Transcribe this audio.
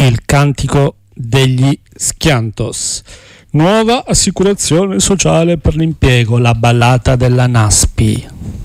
il cantico degli Schiantos. Nuova assicurazione sociale per l'impiego, la ballata della Naspi.